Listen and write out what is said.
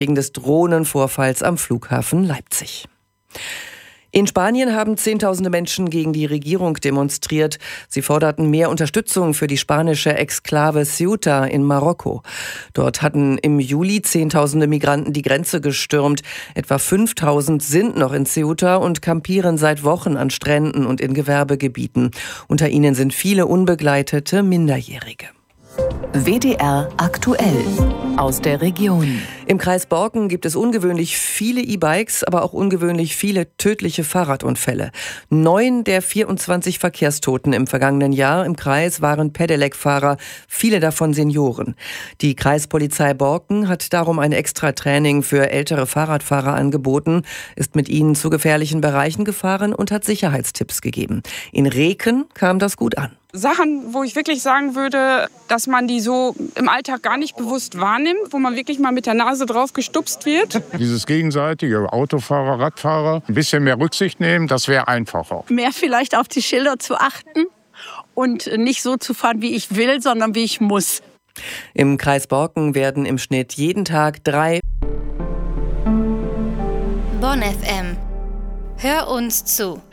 wegen des Drohnenvorfalls am Flughafen Leipzig. In Spanien haben Zehntausende Menschen gegen die Regierung demonstriert. Sie forderten mehr Unterstützung für die spanische Exklave Ceuta in Marokko. Dort hatten im Juli Zehntausende Migranten die Grenze gestürmt. Etwa 5.000 sind noch in Ceuta und kampieren seit Wochen an Stränden und in Gewerbegebieten. Unter ihnen sind viele unbegleitete Minderjährige. WDR aktuell aus der Region. Im Kreis Borken gibt es ungewöhnlich viele E-Bikes, aber auch ungewöhnlich viele tödliche Fahrradunfälle. 9 der 24 Verkehrstoten im vergangenen Jahr im Kreis waren Pedelec-Fahrer, viele davon Senioren. Die Kreispolizei Borken hat darum ein extra Training für ältere Fahrradfahrer angeboten, ist mit ihnen zu gefährlichen Bereichen gefahren und hat Sicherheitstipps gegeben. In Reken kam das gut an. Sachen, wo ich wirklich sagen würde, dass man die so im Alltag gar nicht bewusst wahrnimmt, wo man wirklich mal mit der Nase drauf gestupst wird. Dieses gegenseitige Autofahrer, Radfahrer, ein bisschen mehr Rücksicht nehmen, das wäre einfacher. Mehr vielleicht auf die Schilder zu achten und nicht so zu fahren, wie ich will, sondern wie ich muss. Im Kreis Borken werden im Schnitt jeden Tag 3 Bonn FM. Hör uns zu.